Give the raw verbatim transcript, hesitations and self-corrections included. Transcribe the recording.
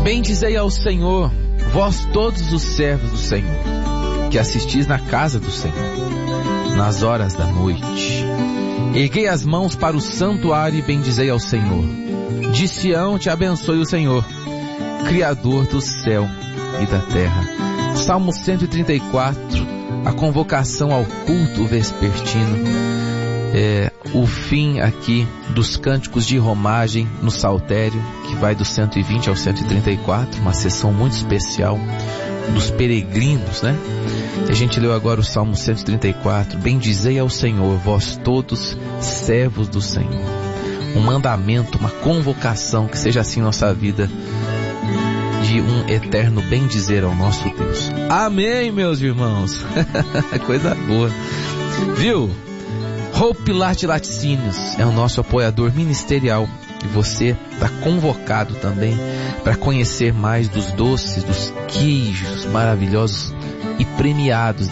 Bendizei ao Senhor, vós todos os servos do Senhor, que assistis na casa do Senhor, nas horas da noite. Erguei as mãos para o santuário e bendizei ao Senhor. De Sião te abençoe o Senhor, Criador do céu e da terra. Salmo cento e trinta e quatro, a convocação ao culto vespertino. É o fim aqui dos cânticos de romagem no saltério, que vai do cento e vinte ao cento e trinta e quatro, uma sessão muito especial dos peregrinos, né? A gente leu agora o Salmo cento e trinta e quatro, bendizei ao Senhor, vós todos servos do Senhor. Um mandamento, uma convocação, que seja assim nossa vida, de um eterno bendizer ao nosso Deus. Amém, meus irmãos. Coisa boa. Viu? Hope Late Laticínios é o nosso apoiador ministerial e você está convocado também para conhecer mais dos doces, dos queijos maravilhosos e premiados